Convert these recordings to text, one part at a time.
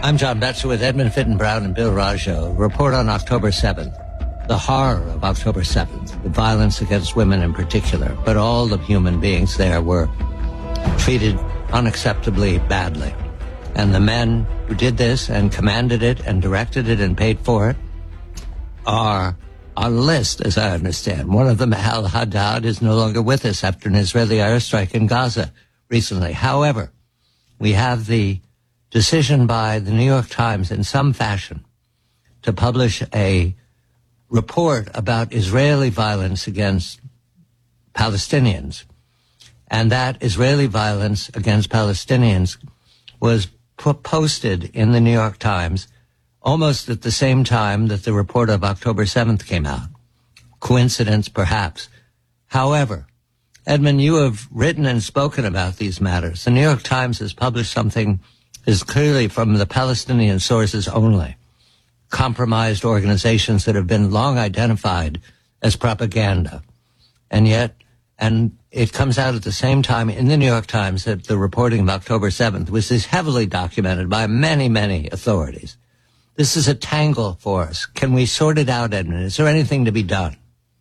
I'm John Betzer with Edmund Fitton Brown and Bill Rajo. Report on October 7th. The horror of October 7th, the violence against women in particular, but all the human beings there were treated unacceptably badly. And the men who did this and commanded it and directed it and paid for it are on a list, as I understand. One of them, Al Haddad, is no longer with us after an Israeli airstrike in Gaza recently. However, we have the decision by the New York Times in some fashion to publish a report about Israeli violence against Palestinians. And that Israeli violence against Palestinians was posted in the New York Times almost at the same time that the report of October 7th came out. Coincidence, perhaps. However, Edmund, you have written and spoken about these matters. The New York Times has published something is clearly from the Palestinian sources only, compromised organizations that have been long identified as propaganda. And yet, and it comes out at the same time in the New York Times that the reporting of October 7th was heavily documented by many, many authorities. This is a tangle for us. Can we sort it out, Edmund? Is there anything to be done?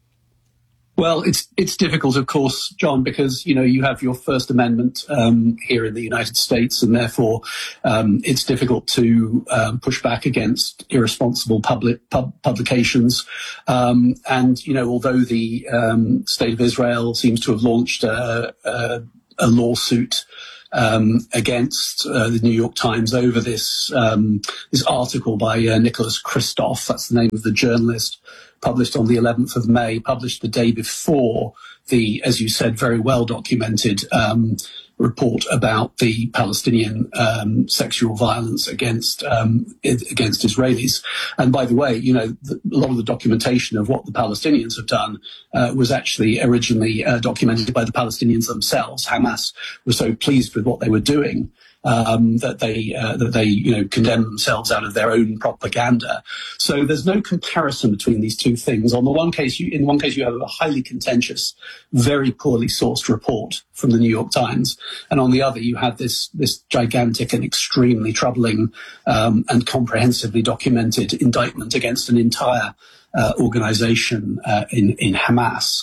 Well, it's difficult, of course, John, because, you have your First Amendment here in the United States, and therefore it's difficult to push back against irresponsible publications. Although the State of Israel seems to have launched a lawsuit against the New York Times over this article by Nicholas Kristof, that's the name of the journalist, published on the 11th of May, published the day before the, as you said, very well documented report about the Palestinian sexual violence against Israelis. And by the way, a lot of the documentation of what the Palestinians have done was actually originally documented by the Palestinians themselves. Hamas was so pleased with what they were doing that they condemn themselves out of their own propaganda. So there's no comparison between these two things. In one case you have a highly contentious, very poorly sourced report from the New York Times, and on the other you have this gigantic and extremely troubling and comprehensively documented indictment against an entire organization in Hamas.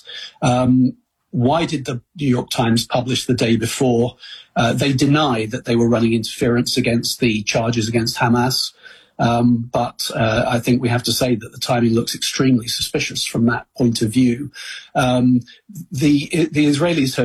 Why did the New York Times publish the day before? They denied that they were running interference against the charges against Hamas. But I think we have to say that the timing looks extremely suspicious from that point of view. The Israelis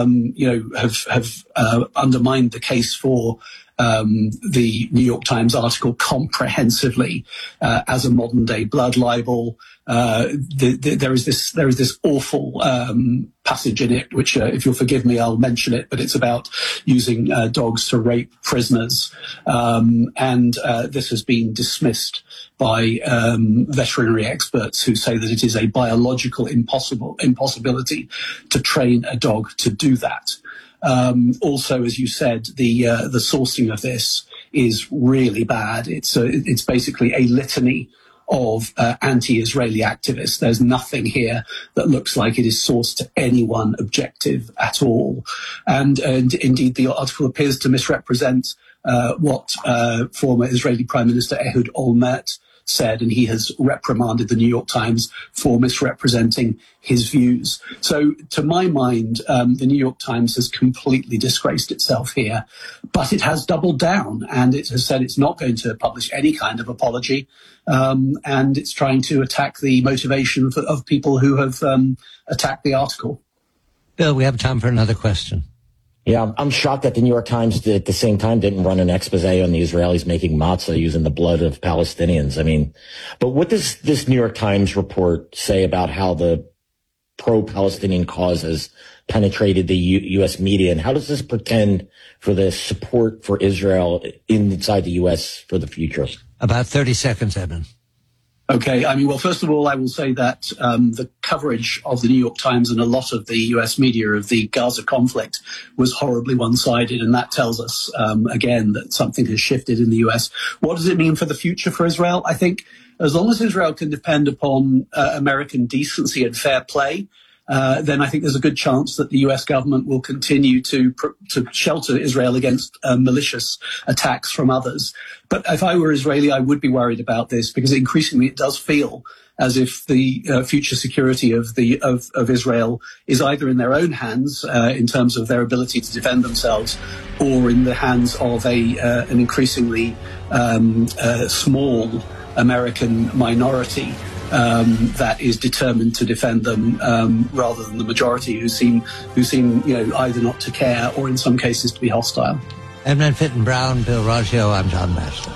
have undermined the case for the New York Times article comprehensively as a modern day blood libel. There is this awful passage in it, which, if you'll forgive me, I'll mention it, but it's about using dogs to rape prisoners. And this has been dismissed by veterinary experts who say that it is a biological impossibility to train a dog to do that. Also, as you said, the sourcing of this is really bad. It's basically a litany of anti-Israeli activists. There's nothing here that looks like it is sourced to anyone objective at all. And indeed, the article appears to misrepresent what former Israeli Prime Minister Ehud Olmert said, and he has reprimanded the New York Times for misrepresenting his views. So to my mind, the New York Times has completely disgraced itself here, but it has doubled down and it has said it's not going to publish any kind of apology, and it's trying to attack the motivation of people who have attacked the article. Bill, we have time for another question. Yeah, I'm shocked that the New York Times at the same time didn't run an expose on the Israelis making matzah using the blood of Palestinians. I mean, but what does this New York Times report say about how the pro-Palestinian cause has penetrated the U.S. media, and how does this portend for the support for Israel inside the U.S. for the future? About 30 seconds, Edmund. Okay. Well, first of all, I will say that the coverage of the New York Times and a lot of the US media of the Gaza conflict was horribly one-sided, and that tells us, again, that something has shifted in the US. What does it mean for the future for Israel? I think as long as Israel can depend upon American decency and fair play, then I think there's a good chance that the US government will continue to shelter Israel against malicious attacks from others. But if I were Israeli, I would be worried about this, because increasingly it does feel as if the future security of Israel is either in their own hands in terms of their ability to defend themselves, or in the hands of an increasingly small American minority that is determined to defend them, rather than the majority who seem either not to care or in some cases to be hostile. Edmund Fitton Brown, Bill Raggio, I'm John Batchelor.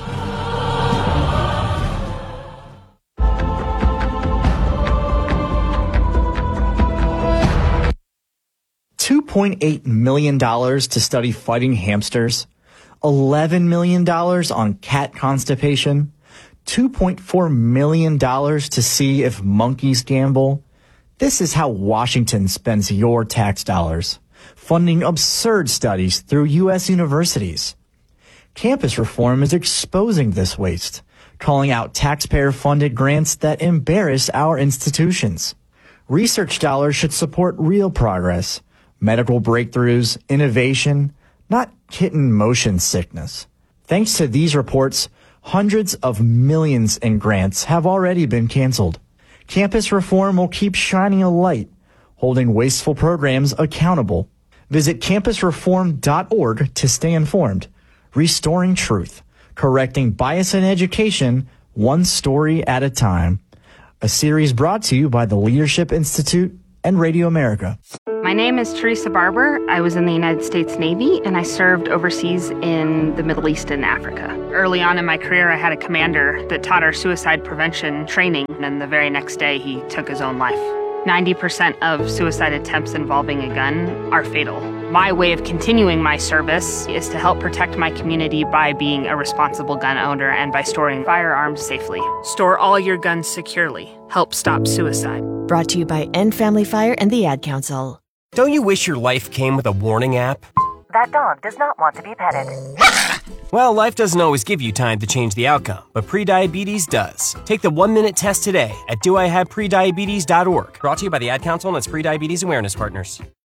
$2.8 million to study fighting hamsters, $11 million on cat constipation, $2.4 million to see if monkeys gamble. This is how Washington spends your tax dollars, funding absurd studies through U.S. universities. Campus reform is exposing this waste, calling out taxpayer-funded grants that embarrass our institutions. Research dollars should support real progress, medical breakthroughs, innovation, not kitten motion sickness. Thanks to these reports, hundreds of millions in grants have already been canceled. Campus reform will keep shining a light, holding wasteful programs accountable. Visit campusreform.org to stay informed. Restoring truth, correcting bias in education, one story at a time. A series brought to you by the Leadership Institute and Radio America. My name is Teresa Barber. I was in the United States Navy, and I served overseas in the Middle East and Africa. Early on in my career, I had a commander that taught our suicide prevention training, and the very next day, he took his own life. 90% of suicide attempts involving a gun are fatal. My way of continuing my service is to help protect my community by being a responsible gun owner and by storing firearms safely. Store all your guns securely. Help stop suicide. Brought to you by End Family Fire and the Ad Council. Don't you wish your life came with a warning app? That dog does not want to be petted. Well, life doesn't always give you time to change the outcome, but prediabetes does. Take the 1-minute test today at doihaveprediabetes.org. Brought to you by the Ad Council and its Prediabetes Awareness Partners.